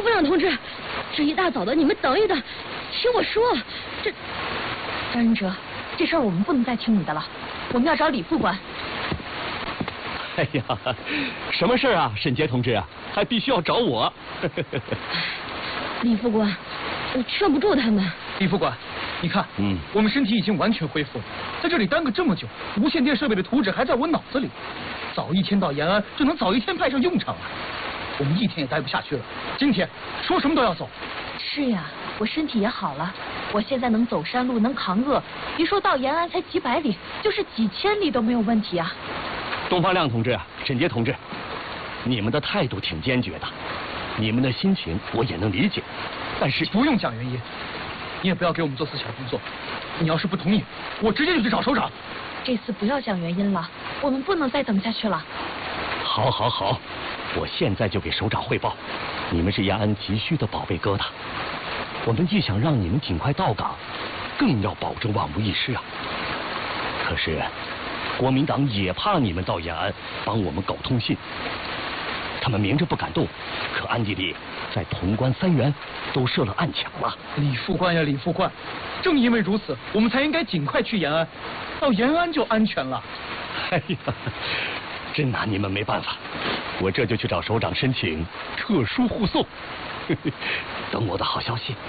副长同志，这一大早的，你们等一等，听我说， 张仁哲，这事儿我们不能再听你的了，我们要找李副官。 哎呀，什么事啊，沈杰同志啊，还必须要找我？ 李副官，我劝不住他们。 李副官，你看，我们身体已经完全恢复了，在这里耽搁这么久，无线电设备的图纸还在我脑子里，早一天到延安就能早一天派上用场了。我们一天也待不下去了，今天说什么都要走。 是呀，我身体也好了，我现在能走山路，能扛饿，别说到延安才几百里，就是几千里都没有问题啊。 东方亮同志啊，沈杰同志，你们的态度挺坚决的，你们的心情我也能理解，但是不用讲原因，你也不要给我们做思想工作。你要是不同意，我直接就去找首长。 这次不要讲原因了，我们不能再等下去了。 好，好，好，我现在就给首长汇报，你们是延安急需的宝贝疙瘩，我们既想让你们尽快到岗，更要保证万无一失啊。可是国民党也怕你们到延安帮我们搞通信，他们明着不敢动，可暗地里在潼关、三原都设了暗墙了。 李副官呀，李副官，正因为如此，我们才应该尽快去延安，到延安就安全了。 哎呀，真拿你们没办法，我这就去找首长申请特殊护送，等我的好消息。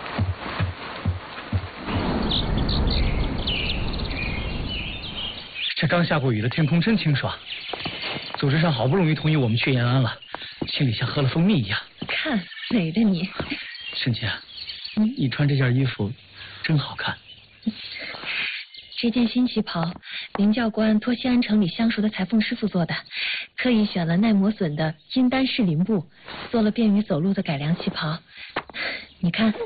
这刚下过雨的天空真清爽，组织上好不容易同意我们去延安了，心里像喝了蜂蜜一样。 看美的你， 沈姐，你穿这件衣服真好看。 这件新旗袍，林教官托西安城里相熟的裁缝师傅做的，刻意选了耐磨损的阴丹士林布，做了便于走路的改良旗袍。你看。